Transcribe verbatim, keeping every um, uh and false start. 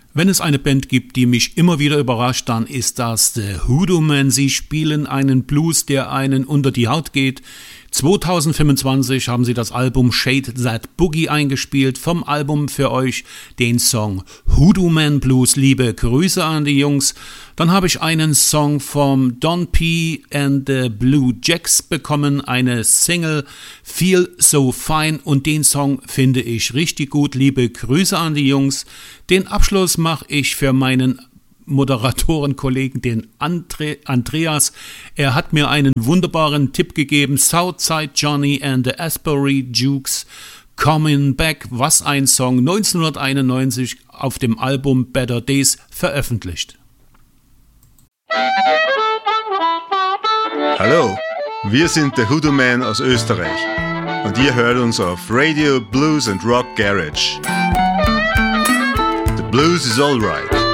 Wenn es eine Band gibt, die mich immer wieder überrascht, dann ist das The Hoodoo Men. Sie spielen einen Blues, der einen unter die Haut geht. zwanzig fünfundzwanzig haben sie das Album Shade That Boogie eingespielt. Vom Album für euch den Song Hoodoo Man Blues. Liebe Grüße an die Jungs. Dann habe ich einen Song vom Don P. and the Blue Jacks bekommen, eine Single Feel So Fine, und den Song finde ich richtig gut. Liebe Grüße an die Jungs. Den Abschluss mache ich für meinen Moderatorenkollegen, den Andre, Andreas. Er hat mir einen wunderbaren Tipp gegeben. Southside Johnny and the Asbury Jukes, Coming Back, was ein Song, neunzehnhunderteinundneunzig auf dem Album Better Days veröffentlicht. Hallo, wir sind der Hoodoo Man aus Österreich und ihr hört uns auf Radio Blues and Rock Garage. The blues is alright.